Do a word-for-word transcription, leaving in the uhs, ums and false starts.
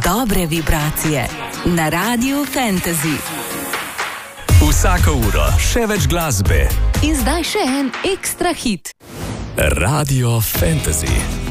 dobre vibracije na Radiu Fantasy. Vsako uro še več glasbe. In zdaj še en ekstra hit. Radio Fantasy.